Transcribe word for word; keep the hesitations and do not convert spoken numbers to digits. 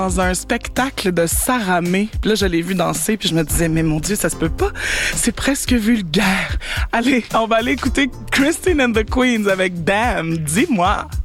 dans un spectacle de Sarah May. Puis là, je l'ai vu danser, puis je me disais, mais mon Dieu, ça se peut pas. C'est presque vulgaire. Allez, on va aller écouter Christine and the Queens avec Damn, dis-moi.